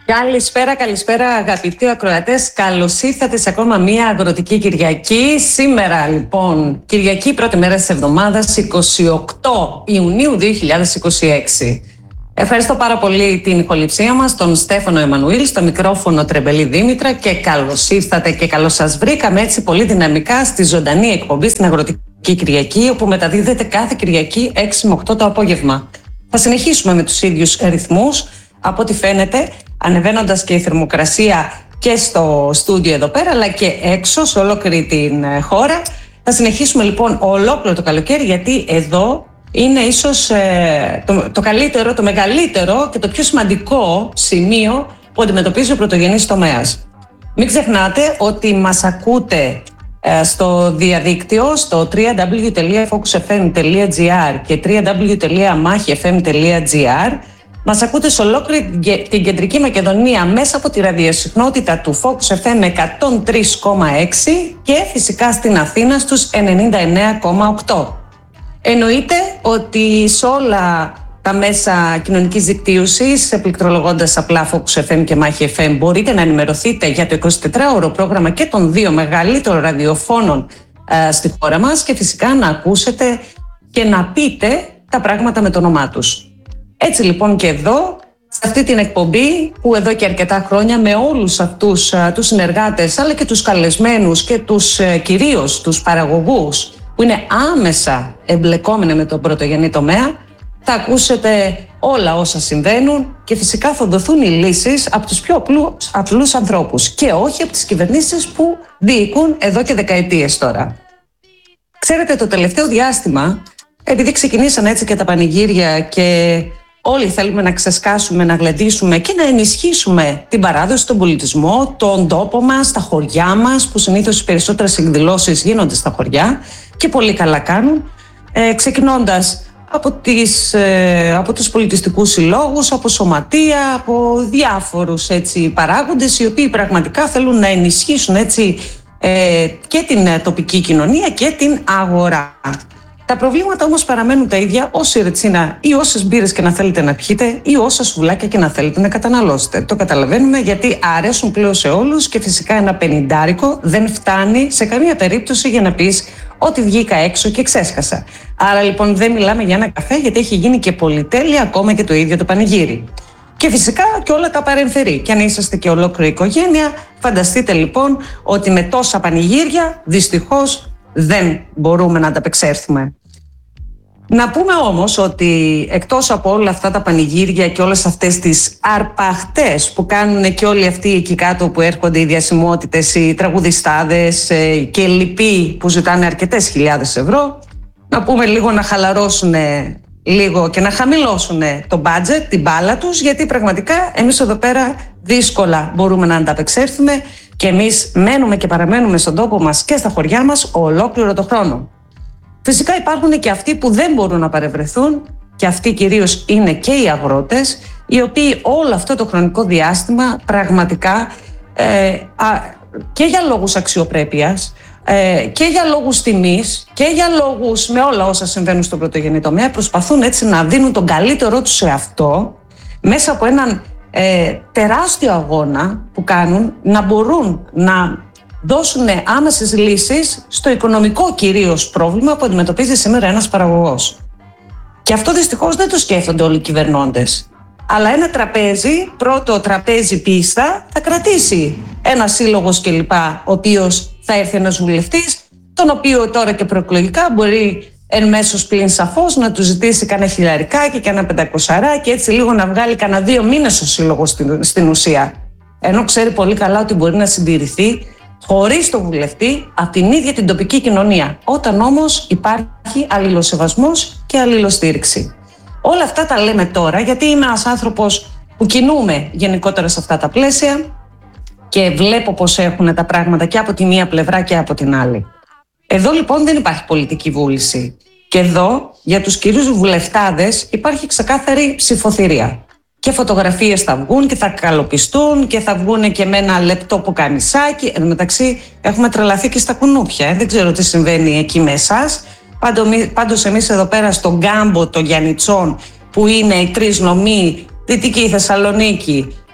Καλησπέρα αγαπητοί ακροατές. Καλώς ήρθατε σε ακόμα μία αγροτική Κυριακή. Σήμερα λοιπόν, Κυριακή, πρώτη μέρα της εβδομάδας, 28 Ιουνίου 2026. Ευχαριστώ πάρα πολύ την ηχοληψία μας, τον Στέφανο Εμμανουήλ, στο μικρόφωνο Τρεμπελή Δήμητρα, και καλώς ήρθατε και καλώς σας βρήκαμε έτσι πολύ δυναμικά στη ζωντανή εκπομπή στην Αγροτική Κυριακή, όπου μεταδίδεται κάθε Κυριακή 6 με 8 το απόγευμα. Θα συνεχίσουμε με τους ίδιους ρυθμούς, από ό,τι φαίνεται, ανεβαίνοντας και η θερμοκρασία και στο στούντιο εδώ πέρα, αλλά και έξω σε ολόκληρη την χώρα. Θα συνεχίσουμε λοιπόν ολόκληρο το καλοκαίρι, γιατί εδώ είναι ίσως το καλύτερο, το μεγαλύτερο και το πιο σημαντικό σημείο που αντιμετωπίζει ο πρωτογενής τομέας. Μην ξεχνάτε ότι μας ακούτε στο διαδίκτυο, στο www.focusfm.gr και www.mahifm.gr. Μας ακούτε σε ολόκληρη την Κεντρική Μακεδονία μέσα από τη ραδιοσυχνότητα του Focus FM 103,6 και φυσικά στην Αθήνα στους 99,8. Εννοείται ότι σε όλα τα μέσα κοινωνικής δικτύωσης, πληκτρολογώντας απλά Focus FM και Mahi FM, μπορείτε να ενημερωθείτε για το 24ωρο πρόγραμμα και των δύο μεγαλύτερων ραδιοφώνων στη χώρα μας και φυσικά να ακούσετε και να πείτε τα πράγματα με το όνομά τους. Έτσι λοιπόν και εδώ, σε αυτή την εκπομπή που εδώ και αρκετά χρόνια με όλους αυτούς τους συνεργάτες αλλά και τους καλεσμένους και κυρίως τους παραγωγούς που είναι άμεσα εμπλεκόμενοι με τον πρωτογενή τομέα, θα ακούσετε όλα όσα συμβαίνουν και φυσικά θα δοθούν οι λύσεις από τους πιο απλούς ανθρώπους και όχι από τις κυβερνήσεις που διοικούν εδώ και δεκαετίες τώρα. Ξέρετε, το τελευταίο διάστημα, επειδή ξεκινήσαν έτσι και τα πανηγύρια και όλοι θέλουμε να ξεσκάσουμε, να γλεντήσουμε και να ενισχύσουμε την παράδοση, τον πολιτισμό, τον τόπο μας, τα χωριά μας, που συνήθως οι περισσότερες εκδηλώσεις γίνονται στα χωριά και πολύ καλά κάνουν, ξεκινώντας από τους πολιτιστικούς συλλόγους, από σωματεία, από διάφορους έτσι, παράγοντες οι οποίοι πραγματικά θέλουν να ενισχύσουν έτσι, και την τοπική κοινωνία και την αγορά. Τα προβλήματα όμως παραμένουν τα ίδια, όση ρετσίνα ή όσες μπύρες και να θέλετε να πιείτε ή όσα σουβλάκια και να θέλετε να καταναλώσετε. Το καταλαβαίνουμε, γιατί αρέσουν πλέον σε όλους και φυσικά ένα 50 δεν φτάνει σε καμία περίπτωση για να πεις ότι βγήκα έξω και ξέσκασα. Άρα λοιπόν δεν μιλάμε για ένα καφέ, γιατί έχει γίνει και πολυτέλεια ακόμα και το ίδιο το πανηγύρι. Και φυσικά και όλα τα παρεμφερεί. Και αν είσαστε και ολόκληρη οικογένεια, φανταστείτε λοιπόν ότι με τόσα πανηγύρια δυστυχώς δεν μπορούμε να ανταπεξέλθουμε. Να πούμε όμως ότι εκτός από όλα αυτά τα πανηγύρια και όλες αυτές τις αρπαχτές που κάνουν και όλοι αυτοί εκεί κάτω που έρχονται οι διασημότητες, οι τραγουδιστάδες και λοιποί που ζητάνε αρκετές χιλιάδες ευρώ, να πούμε λίγο να χαλαρώσουν λίγο και να χαμηλώσουν το budget, την μπάλα τους, γιατί πραγματικά εμείς εδώ πέρα δύσκολα μπορούμε να ανταπεξέλθουμε και εμείς μένουμε και παραμένουμε στον τόπο μας και στα χωριά μας ολόκληρο το χρόνο. Φυσικά υπάρχουν και αυτοί που δεν μπορούν να παρευρεθούν, και αυτοί κυρίως είναι και οι αγρότες, οι οποίοι όλο αυτό το χρονικό διάστημα πραγματικά και για λόγους αξιοπρέπειας και για λόγους τιμής και για λόγους με όλα όσα συμβαίνουν στον πρωτογενή τομέα προσπαθούν έτσι να δίνουν τον καλύτερό τους σε αυτό, μέσα από έναν τεράστιο αγώνα που κάνουν, να μπορούν να δώσουν άμεσες λύσεις στο οικονομικό κυρίως πρόβλημα που αντιμετωπίζει σήμερα ένας παραγωγός. Και αυτό δυστυχώς δεν το σκέφτονται όλοι οι κυβερνώντες. Αλλά ένα τραπέζι, πρώτο τραπέζι πίστα, θα κρατήσει ένα σύλλογος κλπ, ο οποίος θα έρθει ένας βουλευτής, τον οποίο τώρα και προεκλογικά μπορεί εν μέσως πλην σαφώς να του ζητήσει κανένα χιλιαρικάκι και ένα 500 και έτσι λίγο να βγάλει κανένα 2 μήνες ο σύλλογος στην ουσία. Ενώ ξέρει πολύ καλά ότι μπορεί να συντηρηθεί χωρίς τον βουλευτή από την ίδια την τοπική κοινωνία, όταν όμως υπάρχει αλληλοσεβασμός και αλληλοστήριξη. Όλα αυτά τα λέμε τώρα γιατί είμαι ένας άνθρωπος που κινούμε γενικότερα σε αυτά τα πλαίσια και βλέπω πώς έχουν τα πράγματα και από τη μία πλευρά και από την άλλη. Εδώ λοιπόν δεν υπάρχει πολιτική βούληση. Και εδώ για τους κυρίους βουλευτάδες υπάρχει ξεκάθαρη ψηφοθυρία. Και φωτογραφίες θα βγουν και θα καλοπιστούν και θα βγουν και με ένα λεπτό πουκαμισάκι. Εν τω μεταξύ έχουμε τρελαθεί και στα κουνούπια. Δεν ξέρω τι συμβαίνει εκεί με εσάς. Πάντως εμείς εδώ πέρα στον κάμπο των Γιαννιτσών, που είναι οι 3 νομοί, Δυτική Θεσσαλονίκη,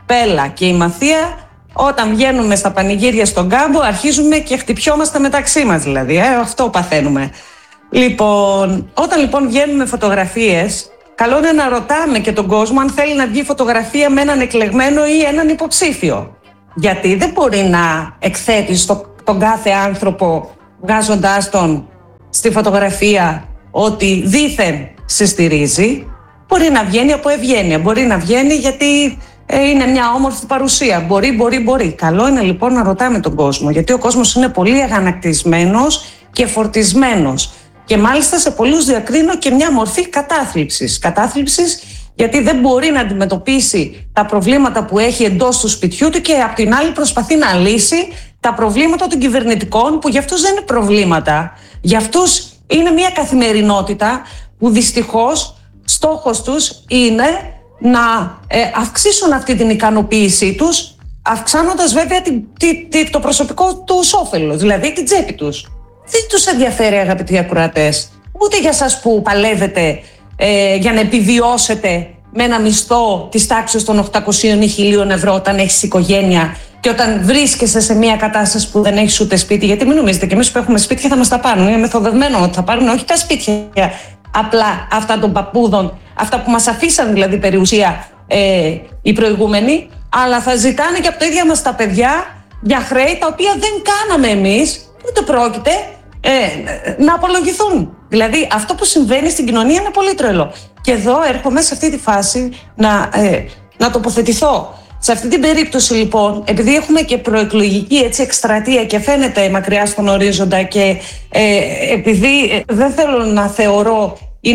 Πέλα και η Μαθία, όταν βγαίνουμε στα πανηγύρια στον κάμπο, αρχίζουμε και χτυπιόμαστε μεταξύ μας, δηλαδή. Αυτό παθαίνουμε. Λοιπόν, όταν λοιπόν βγαίνουμε φωτογραφίες, καλό είναι να ρωτάμε και τον κόσμο αν θέλει να βγει φωτογραφία με έναν εκλεγμένο ή έναν υποψήφιο. Γιατί δεν μπορεί να εκθέτεις τον κάθε άνθρωπο βγάζοντάς τον στη φωτογραφία ότι δήθεν σε στηρίζει. Μπορεί να βγαίνει από ευγένεια, μπορεί να βγαίνει γιατί είναι μια όμορφη παρουσία. Μπορεί. Καλό είναι λοιπόν να ρωτάμε τον κόσμο, γιατί ο κόσμος είναι πολύ αγανακτισμένος και φορτισμένος. Και μάλιστα σε πολλούς διακρίνω και μια μορφή κατάθλιψης. Κατάθλιψης γιατί δεν μπορεί να αντιμετωπίσει τα προβλήματα που έχει εντός του σπιτιού του και απ' την άλλη προσπαθεί να λύσει τα προβλήματα των κυβερνητικών, που για αυτούς δεν είναι προβλήματα. Για αυτούς είναι μια καθημερινότητα που δυστυχώς στόχος τους είναι να αυξήσουν αυτή την ικανοποίησή τους, αυξάνοντας βέβαια το προσωπικό τους όφελος, δηλαδή την τσέπη τους. Δεν τους ενδιαφέρει, αγαπητοί ακροατές, ούτε για σας που παλεύετε για να επιβιώσετε με ένα μισθό της τάξης των 800 ή 1.000 ευρώ όταν έχεις οικογένεια και όταν βρίσκεσαι σε μια κατάσταση που δεν έχεις ούτε σπίτι. Γιατί μην νομίζετε, και εμείς που έχουμε σπίτια θα μας τα πάρουν. Είναι μεθοδευμένο ότι θα πάρουν όχι τα σπίτια απλά αυτά των παππούδων, αυτά που μας αφήσαν δηλαδή περιουσία οι προηγούμενοι, αλλά θα ζητάνε και από τα ίδια μας τα παιδιά για χρέη τα οποία δεν κάναμε εμείς, ούτε πρόκειται να απολογηθούν. Δηλαδή αυτό που συμβαίνει στην κοινωνία είναι πολύ τρελό. Και εδώ έρχομαι σε αυτή τη φάση να τοποθετηθώ. Σε αυτή την περίπτωση λοιπόν, επειδή έχουμε και προεκλογική εκστρατεία και φαίνεται μακριά στον ορίζοντα και επειδή δεν θέλω να θεωρώ ή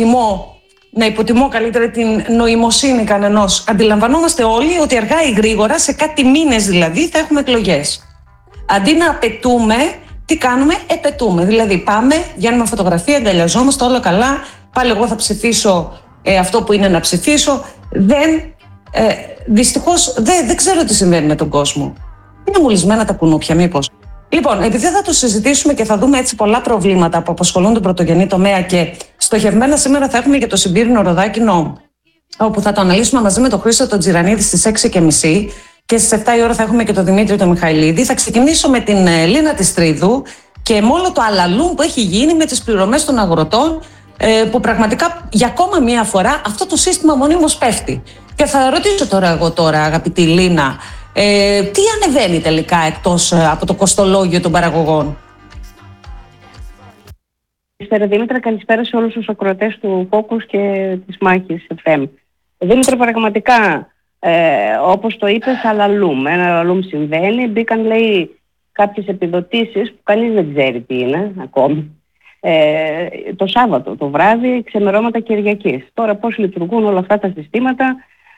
να υποτιμώ καλύτερα την νοημοσύνη κανενός, αντιλαμβανόμαστε όλοι ότι αργά ή γρήγορα, σε κάτι μήνες δηλαδή, θα έχουμε εκλογές. Αντί να απαιτούμε, τι κάνουμε? Επαιτούμε. Δηλαδή πάμε, βγαίνουμε φωτογραφία, αγκαλιαζόμαστε, όλα καλά, πάλι εγώ θα ψηφίσω αυτό που είναι να ψηφίσω. Δυστυχώς δεν ξέρω τι συμβαίνει με τον κόσμο. Είναι μολυσμένα τα κουνούπια μήπως? Λοιπόν, επειδή θα το συζητήσουμε και θα δούμε έτσι πολλά προβλήματα που απασχολούν τον πρωτογενή τομέα και στοχευμένα σήμερα θα έχουμε και το Συμπύρινο Ροδάκινο, όπου θα το αναλύσουμε μαζί με τον Χρήστο τον Τζιρανίδη στις 6:30 και στις 7 η ώρα θα έχουμε και τον Δημήτρη τον Μιχαηλίδη. Θα ξεκινήσω με την Λίνα της Τρίδου και με όλο το αλαλούμ που έχει γίνει με τις πληρωμές των αγροτών, που πραγματικά για ακόμα μία φορά αυτό το σύστημα μονίμως πέφτει. Και θα ρωτήσω τώρα, αγαπητή Λίνα, τι ανεβαίνει τελικά εκτός από το κοστολόγιο των παραγωγών? Καλησπέρα Δήμητρα, καλησπέρα σε όλους τους ακροατές του Focus και της Μάχης FM. Δήμητρα, πραγματικά, όπως το είπες, αλαλούμ. Ένα αλαλούμ συμβαίνει. Μπήκαν, λέει, κάποιες επιδοτήσεις που κανείς δεν ξέρει τι είναι ακόμη. Το Σάββατο, το βράδυ, ξεμερώματα Κυριακής. Τώρα πώς λειτουργούν όλα αυτά τα συστήματα?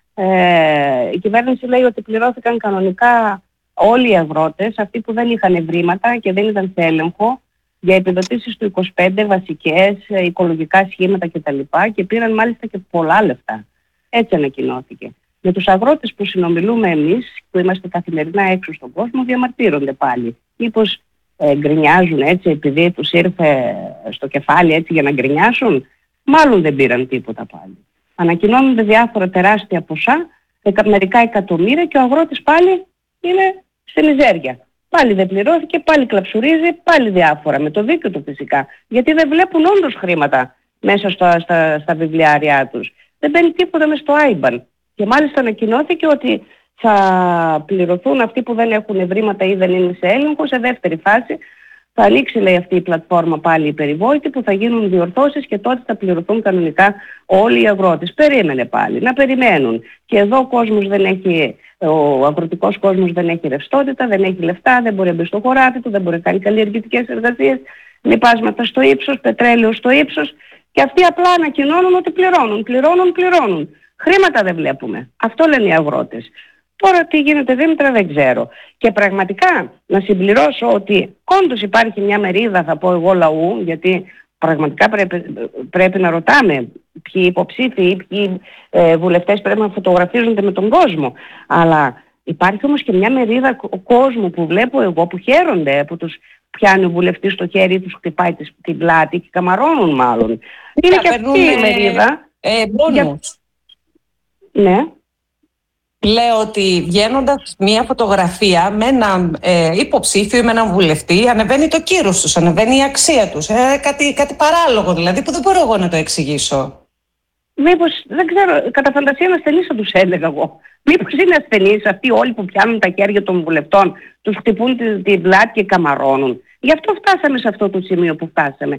Η κυβέρνηση λέει ότι πληρώθηκαν κανονικά όλοι οι αγρότες, αυτοί που δεν είχαν ευρήματα και δεν ήταν σε έλεγχο, για επιδοτήσεις του 25, βασικές, οικολογικά σχήματα κτλ. Και πήραν μάλιστα και πολλά λεφτά. Έτσι ανακοινώθηκε. Με τους αγρότες που συνομιλούμε εμείς, που είμαστε καθημερινά έξω στον κόσμο, διαμαρτύρονται πάλι. Μήπως γκρινιάζουν έτσι επειδή τους ήρθε στο κεφάλι έτσι για να γκρινιάσουν? Μάλλον δεν πήραν τίποτα πάλι. Ανακοινώνονται διάφορα τεράστια ποσά, μερικά εκατομμύρια, και ο αγρότης πάλι είναι σε μιζέρια. Πάλι δεν πληρώθηκε, πάλι κλαψουρίζει, πάλι διάφορα, με το δίκιο του φυσικά. Γιατί δεν βλέπουν όντως χρήματα μέσα στα βιβλιάρια τους. Δεν μπαίνει τίποτα μες στο IBAN. Και μάλιστα ανακοινώθηκε ότι θα πληρωθούν αυτοί που δεν έχουν ευρήματα ή δεν είναι σε έλεγχο σε δεύτερη φάση. Θα ανοίξει, λέει, αυτή η πλατφόρμα πάλι η περιβόητη, που θα γίνουν διορθώσεις και τότε θα πληρωθούν κανονικά όλοι οι αγρότες. Περίμενε πάλι, να περιμένουν. Και εδώ ο αγροτικός κόσμος δεν έχει ρευστότητα, δεν έχει λεφτά, δεν μπορεί να μπει στο χωράφι του, δεν μπορεί να κάνει καλλιεργητικές εργασίες, λιπάσματα στο ύψος, πετρέλαιο στο ύψος, και αυτοί απλά ανακοινώνουν ότι πληρώνουν. Χρήματα δεν βλέπουμε. Αυτό λένε οι αγρότες. Τώρα τι γίνεται, Δήμητρα, δεν ξέρω. Και πραγματικά να συμπληρώσω ότι όντως υπάρχει μια μερίδα, θα πω εγώ, λαού, γιατί πραγματικά πρέπει να ρωτάμε ποιοι υποψήφοι, ποιοι βουλευτές πρέπει να φωτογραφίζονται με τον κόσμο. Αλλά υπάρχει όμως και μια μερίδα κόσμου που βλέπω εγώ, που χαίρονται, που τους πιάνει ο βουλευτής στο χέρι ή τους χτυπάει την πλάτη και καμαρώνουν μάλλον. Είναι και αυτή η μερίδα. Μπόνους. Ναι. Λέω ότι βγαίνοντας μία φωτογραφία με έναν υποψήφιο ή με έναν βουλευτή, ανεβαίνει το κύρος τους, ανεβαίνει η αξία τους. Κάτι παράλογο δηλαδή που δεν μπορώ εγώ να το εξηγήσω. Μήπως, δεν ξέρω, κατά φαντασία είναι ασθενείς θα τους έλεγα εγώ. Μήπως είναι ασθενείς αυτοί όλοι που πιάνουν τα χέρια των βουλευτών, τους χτυπούν την πλάτη και καμαρώνουν. Γι' αυτό φτάσαμε σε αυτό το σημείο που φτάσαμε.